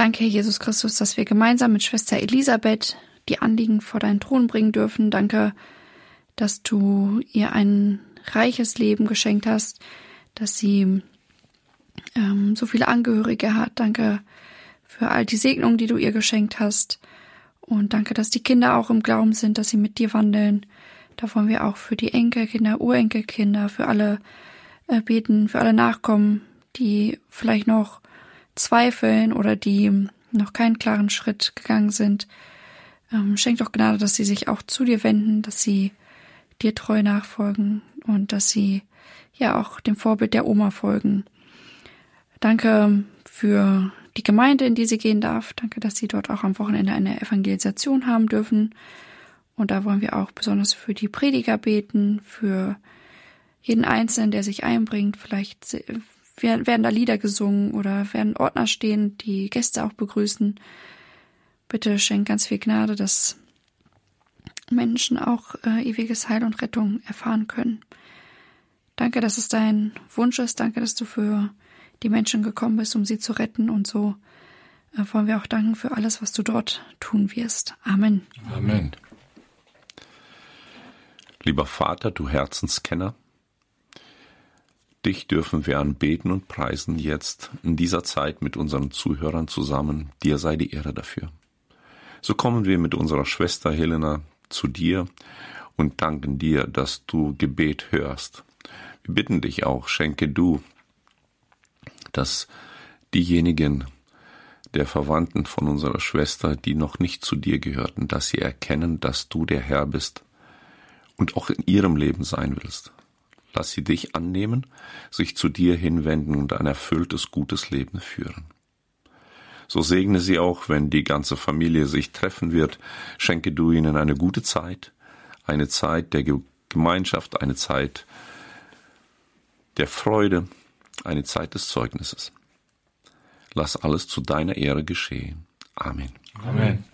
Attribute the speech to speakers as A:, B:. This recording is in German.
A: Danke, Herr Jesus Christus, dass wir gemeinsam mit Schwester Elisabeth die Anliegen vor deinen Thron bringen dürfen. Danke, dass du ihr ein reiches Leben geschenkt hast, dass sie so viele Angehörige hat. Danke für all die Segnungen, die du ihr geschenkt hast. Und danke, dass die Kinder auch im Glauben sind, dass sie mit dir wandeln. Da wollen wir auch für die Enkelkinder, Urenkelkinder, für alle beten, für alle Nachkommen, die vielleicht noch zweifeln oder die noch keinen klaren Schritt gegangen sind. Schenk doch Gnade, dass sie sich auch zu dir wenden, dass sie dir treu nachfolgen und dass sie ja auch dem Vorbild der Oma folgen. Danke für die Gemeinde, in die sie gehen darf. Danke, dass sie dort auch am Wochenende eine Evangelisation haben dürfen. Und da wollen wir auch besonders für die Prediger beten, für jeden Einzelnen, der sich einbringt. Vielleicht werden da Lieder gesungen oder werden Ordner stehen, die Gäste auch begrüßen. Bitte schenk ganz viel Gnade, dass Menschen auch ewiges Heil und Rettung erfahren können. Danke, dass es dein Wunsch ist. Danke, dass du für die Menschen gekommen bist, um sie zu retten. Und so wollen wir auch danken für alles, was du dort tun wirst. Amen.
B: Amen. Lieber Vater, du Herzenskenner, dich dürfen wir anbeten und preisen jetzt in dieser Zeit mit unseren Zuhörern zusammen. Dir sei die Ehre dafür. So kommen wir mit unserer Schwester Helena zu dir und danken dir, dass du Gebet hörst. Wir bitten dich auch, schenke du, dass diejenigen der Verwandten von unserer Schwester, die noch nicht zu dir gehörten, dass sie erkennen, dass du der Herr bist und auch in ihrem Leben sein willst. Lass sie dich annehmen, sich zu dir hinwenden und ein erfülltes, gutes Leben führen. So segne sie auch, wenn die ganze Familie sich treffen wird. Schenke du ihnen eine gute Zeit, eine Zeit der Gemeinschaft, eine Zeit der Freude, eine Zeit des Zeugnisses. Lass alles zu deiner Ehre geschehen. Amen.
C: Amen.